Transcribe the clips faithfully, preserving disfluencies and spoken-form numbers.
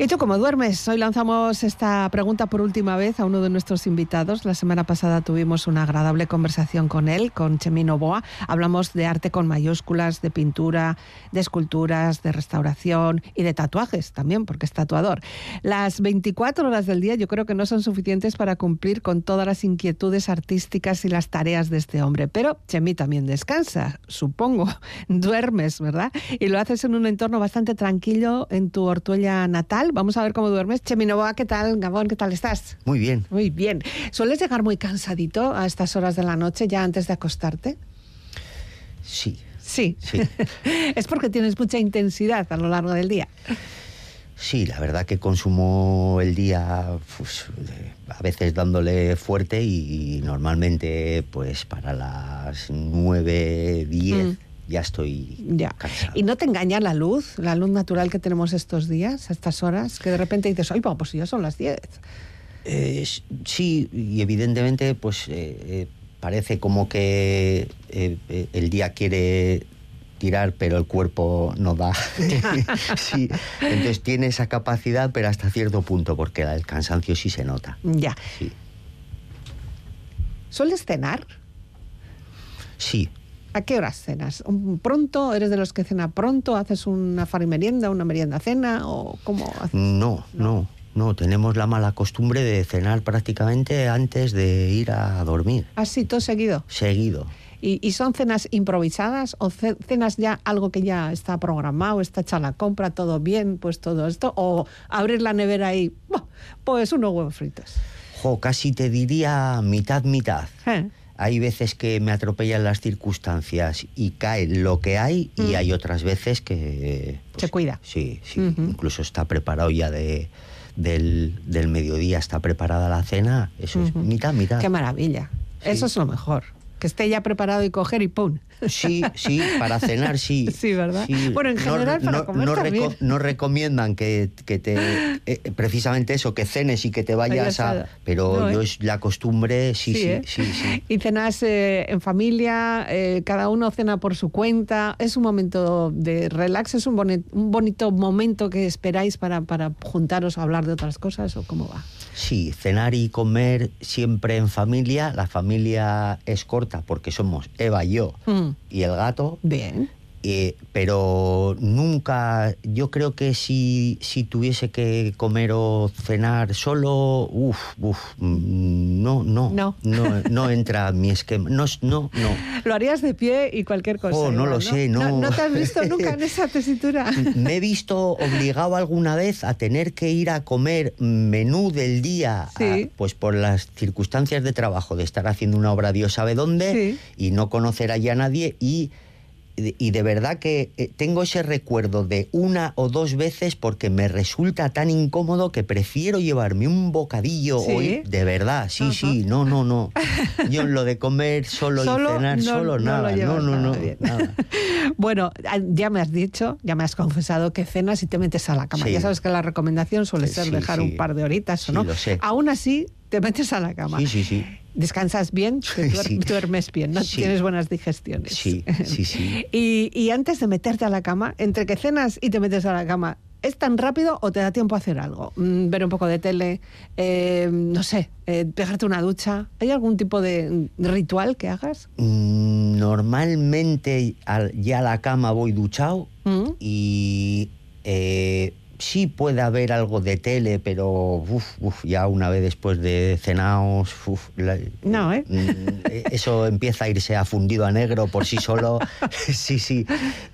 ¿Y tú cómo duermes? Hoy lanzamos esta pregunta por última vez a uno de nuestros invitados. La semana pasada tuvimos una agradable conversación con él, con Chemi Novoa. Hablamos de arte con mayúsculas, de pintura, de esculturas, de restauración y de tatuajes también, porque es tatuador. Las veinticuatro horas del día yo creo que no son suficientes para cumplir con todas las inquietudes artísticas y las tareas de este hombre. Pero Chemi también descansa, supongo. Duermes, ¿verdad? Y lo haces en un entorno bastante tranquilo en tu Ortuella natal. Vamos a ver cómo duermes. Chemi Novoa, ¿qué tal? Gabón, ¿qué tal estás? Muy bien. Muy bien. ¿Sueles llegar muy cansadito a estas horas de la noche, ya antes de acostarte? Sí. Sí. Sí. Es porque tienes mucha intensidad a lo largo del día. Sí, la verdad que consumo el día pues, a veces dándole fuerte y normalmente pues para las nueve, diez... Mm. Ya estoy ya. cansado. ¿Y no te engaña la luz, la luz natural que tenemos estos días, a estas horas? Que de repente dices, ¡ay, pues ya son las diez! Eh, sí, y evidentemente pues eh, eh, parece como que eh, eh, el día quiere tirar, pero el cuerpo no da. Sí, entonces tiene esa capacidad, pero hasta cierto punto, porque el cansancio sí se nota. Ya. Sí. ¿Sueles cenar? Sí. ¿A qué horas cenas? ¿Pronto? ¿Eres de los que cena pronto? ¿Haces una farimerienda, una merienda-cena? ¿O cómo haces? No, no, no, no. Tenemos la mala costumbre de cenar prácticamente antes de ir a dormir. ¿Ah, sí? ¿Todo seguido? Seguido. ¿Y, y son cenas improvisadas o cenas ya algo que ya está programado, está hecha la compra, todo bien, pues todo esto? ¿O abrir la nevera y, pues, unos huevos fritos? Jo, casi te diría mitad, mitad. ¿Eh? Hay veces que me atropellan las circunstancias y cae lo que hay, mm. y hay otras veces que... Pues, se cuida. Sí, sí. Uh-huh. Incluso está preparado ya de, del, del mediodía, está preparada la cena. Eso uh-huh. es mitad, mitad. ¡Qué maravilla! Sí. Eso es lo mejor. Que esté ya preparado y coger y ¡pum! Sí, sí, para cenar sí. Sí, ¿verdad? Sí. Bueno, en general no, para no, comer no también. Reco- no recomiendan que, que te... Eh, precisamente eso, que cenes y que te vayas a... Pero no, yo ¿eh? es la costumbre, sí, sí, sí, ¿eh? sí, sí. Y cenas eh, en familia, eh, cada uno cena por su cuenta. Es un momento de relax, es un, boni- un bonito momento que esperáis para, para juntaros a hablar de otras cosas, ¿o cómo va? Sí, cenar y comer siempre en familia. La familia es corta porque somos Eva y yo mm. y el gato. Bien. Eh, pero nunca, yo creo que si, si tuviese que comer o cenar solo, uff, uff, no, no, no, no, no entra en mi esquema, no, no, no. Lo harías de pie y cualquier cosa. Oh, no igual, lo ¿no? sé, no. no. ¿No te has visto nunca en esa tesitura? Me he visto obligado alguna vez a tener que ir a comer menú del día, sí. a, pues por las circunstancias de trabajo, de estar haciendo una obra Dios sabe dónde, sí. y no conocer allá a nadie, y... Y de verdad que tengo ese recuerdo de una o dos veces porque me resulta tan incómodo que prefiero llevarme un bocadillo. ¿Sí? Hoy, de verdad, sí, uh-huh. sí, no, no, no. Yo lo de comer solo, solo y cenar no, solo, no nada, no, no, no, nada. Bueno, ya me has dicho, ya me has confesado que cenas y te metes a la cama. Sí. Ya sabes que la recomendación suele ser sí, dejar sí. un par de horitas, ¿o no? Sí, lo sé. Aún así, te metes a la cama. Sí, sí, sí. ¿Descansas bien? ¿Te duer- sí. duermes bien? ¿No? Sí. ¿Tienes buenas digestiones? Sí, sí, sí. y, y antes de meterte a la cama, entre que cenas y te metes a la cama, ¿es tan rápido o te da tiempo a hacer algo? Mm, ver un poco de tele, eh, no sé, eh, pegarte una ducha. ¿Hay algún tipo de ritual que hagas? Mm, normalmente al, ya a la cama voy duchado ¿Mm? y... Eh, sí puede haber algo de tele, pero uf, uf, ya una vez después de cenaos, uf, la, no, ¿eh? Eso empieza a irse a fundido a negro por sí solo. Sí, sí.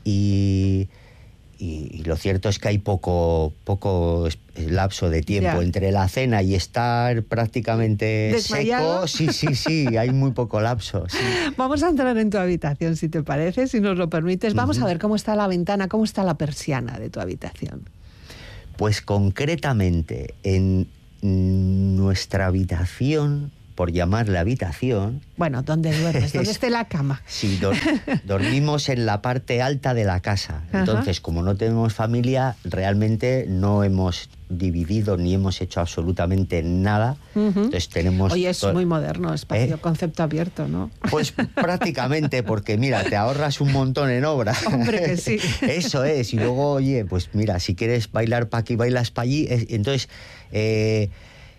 Y, y, y lo cierto es que hay poco, poco lapso de tiempo ya. entre la cena y estar prácticamente ¿Desmayado? seco. Sí, sí, sí, hay muy poco lapso. Sí. Vamos a entrar en tu habitación, si te parece, si nos lo permites. Vamos uh-huh. a ver cómo está la ventana, cómo está la persiana de tu habitación. Pues concretamente en nuestra habitación, por llamarle habitación... Bueno, ¿dónde duermes? ¿Dónde esté la cama? Sí, do- dormimos en la parte alta de la casa. Entonces, Ajá. como no tenemos familia, realmente no hemos dividido ni hemos hecho absolutamente nada. Uh-huh. Entonces tenemos... Oye, es muy moderno, espacio, ¿eh? Concepto abierto, ¿no? Pues prácticamente, porque mira, te ahorras un montón en obra. Hombre, que sí. Eso es. Y luego, oye, pues mira, si quieres bailar para aquí, bailas para allí. Entonces, eh,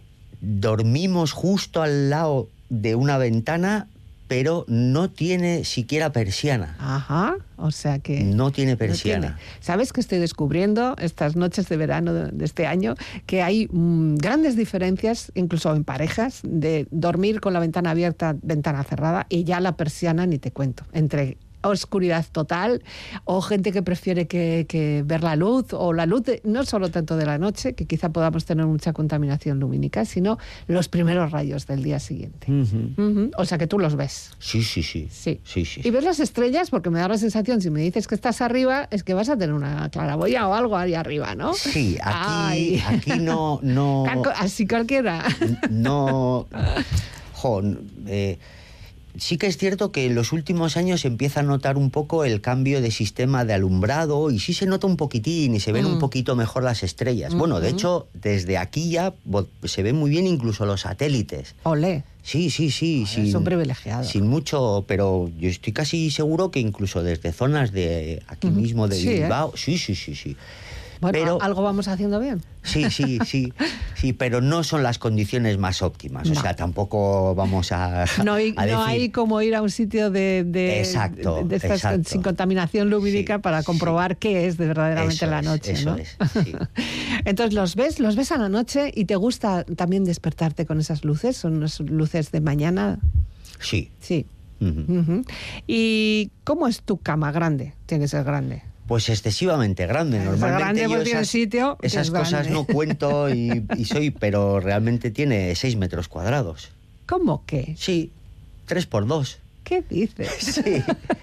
dormimos justo al lado de una ventana, pero no tiene siquiera persiana. Ajá, o sea que... No tiene persiana. No tiene. ¿Sabes que estoy descubriendo estas noches de verano de, de este año que hay mmm, grandes diferencias, incluso en parejas, de dormir con la ventana abierta, ventana cerrada, y ya la persiana ni te cuento, entre... oscuridad total, o gente que prefiere que, que ver la luz, o la luz de, no solo tanto de la noche, que quizá podamos tener mucha contaminación lumínica, sino los primeros rayos del día siguiente. Uh-huh. Uh-huh. O sea que tú los ves. Sí, sí, sí. Sí. sí, sí. Y ves las estrellas, porque me da la sensación, si me dices que estás arriba, es que vas a tener una claraboya o algo ahí arriba, ¿no? Sí, aquí, aquí no, no... Así cualquiera. No... Jo, eh, sí que es cierto que en los últimos años se empieza a notar un poco el cambio de sistema de alumbrado, y sí se nota un poquitín y se ven mm. un poquito mejor las estrellas. Mm-hmm. Bueno, de hecho, desde aquí ya se ven muy bien incluso los satélites. Olé. Sí, sí, sí. Olé, sin, son privilegiados. Sin mucho, pero yo estoy casi seguro que incluso desde zonas de aquí mm-hmm. mismo de sí, Bilbao, ¿eh? sí, sí, sí, sí. Bueno, pero, algo vamos haciendo bien. Sí, sí, sí, sí, pero no son las condiciones más óptimas. No. O sea, tampoco vamos a, no hay, a decir... No hay como ir a un sitio de, de, exacto, de, de estas exacto. sin contaminación lumínica sí, para comprobar sí. qué es de verdaderamente eso la noche, es, eso ¿no? Es, sí. Entonces, ¿los ves? ¿Los ves a la noche y te gusta también despertarte con esas luces? ¿Son unas luces de mañana? Sí. Sí. Uh-huh. Uh-huh. ¿Y cómo es tu cama? Grande. Tiene que ser grande. Pues excesivamente grande. Normalmente grande, yo pues esas, sitio esas cosas grande. no cuento y, y soy, pero realmente tiene seis metros cuadrados. ¿Cómo que? Sí, tres por dos. ¿Qué dices? Sí.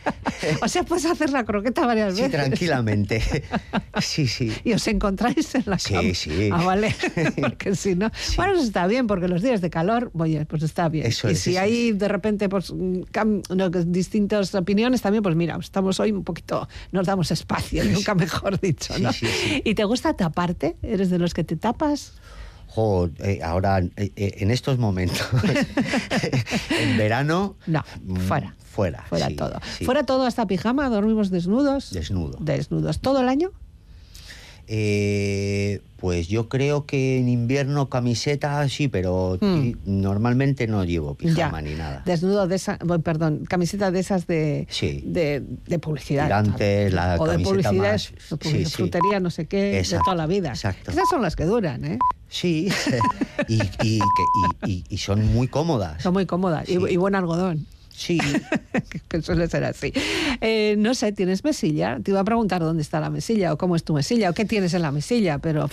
O sea, puedes hacer la croqueta varias veces. Sí, tranquilamente. Sí, sí. Y os encontráis en la cama. Sí, sí. Ah, vale. Porque si no... Sí. Bueno, eso está bien, porque los días de calor, oye, pues está bien. Eso y es, si eso hay es. de repente pues cam... no, distintas opiniones también, pues mira, estamos hoy un poquito... Nos damos espacio, nunca mejor dicho, ¿no? Sí, sí, sí. ¿Y te gusta taparte? ¿Eres de los que te tapas? Jo, eh, ahora, eh, en estos momentos, en verano... No, fuera. Fuera, Fuera sí, todo. Sí. Fuera todo, hasta pijama, dormimos desnudos. Desnudo. Desnudos. ¿Todo el año? Eh, pues yo creo que en invierno camiseta sí, pero mm. normalmente no llevo pijama ya. ni nada. Desnudo de esa, perdón, camiseta de esas de, sí. de, de publicidad. Tirantes, la o de camiseta publicidad, más... sí, frutería, sí. no sé qué, exacto, de toda la vida. Exacto. Esas son las que duran, ¿eh? Sí, y, y, y, y, y son muy cómodas. Son muy cómodas, sí. y, y buen algodón. Sí. Que suele ser así. Eh, no sé, ¿tienes mesilla? Te iba a preguntar dónde está la mesilla, o cómo es tu mesilla, o qué tienes en la mesilla, pero...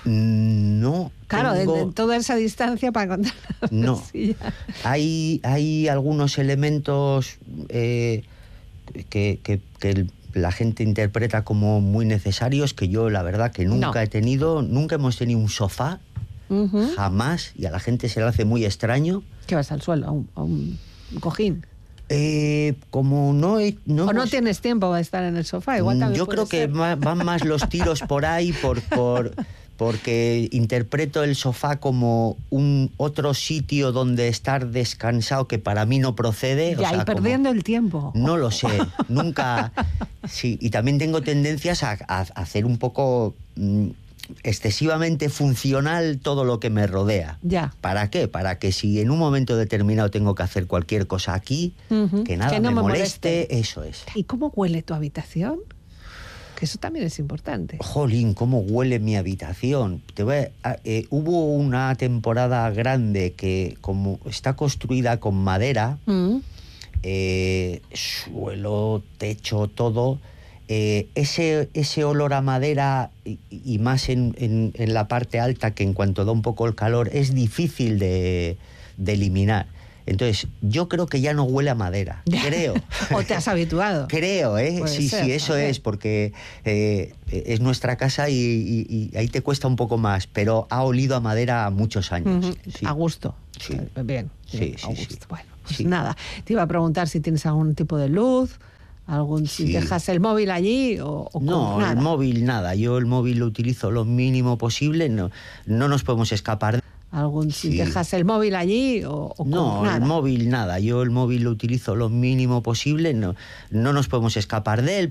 No. Claro, tengo... de, de toda esa distancia para encontrar la no. mesilla. Hay, hay algunos elementos eh, que, que, que el, la gente interpreta como muy necesarios, que yo la verdad que nunca no. he tenido. Nunca hemos tenido un sofá, uh-huh. jamás, y a la gente se le hace muy extraño. ¿Qué vas al suelo? ¿A un, a un... ¿Un cojín? Eh, como no, he, no o hemos... no tienes tiempo para estar en el sofá, igual también yo creo ser. que van más los tiros por ahí por, por, porque interpreto el sofá como un otro sitio donde estar descansado, que para mí no procede. Ya, o sea, y perdiendo como... el tiempo. No lo sé, nunca... Sí, y también tengo tendencias a, a hacer un poco... Mmm, excesivamente funcional todo lo que me rodea. Ya. ¿Para qué? Para que si en un momento determinado tengo que hacer cualquier cosa aquí, uh-huh. que nada que no me, me moleste, moleste, eso es. ¿Y cómo huele tu habitación? Que eso también es importante. Jolín, cómo huele mi habitación. Te voy a, eh, hubo una temporada grande que, como está construida con madera, uh-huh. eh, suelo, techo, todo... Eh, ese, ese olor a madera y, y más en, en, en la parte alta, que en cuanto da un poco el calor es difícil de, de eliminar. Entonces yo creo que ya no huele a madera, creo. ¿O te has habituado? Creo, ¿eh? Puede sí, ser, sí, eso es, porque eh, es nuestra casa y, y, y ahí te cuesta un poco más, pero ha olido a madera muchos años. Uh-huh. Sí. A gusto. Sí. Bien, bien sí, a sí, gusto. Sí. Bueno, pues sí. nada, te iba a preguntar si tienes algún tipo de luz, ¿Algún si Sí. dejas el móvil allí o, o No, con nada? el móvil nada. Yo el móvil lo utilizo lo mínimo posible. No, no nos podemos escapar. ¿Algún si Sí. dejas el móvil allí o, o No, con nada? el móvil nada. Yo el móvil lo utilizo lo mínimo posible. No, no nos podemos escapar de él.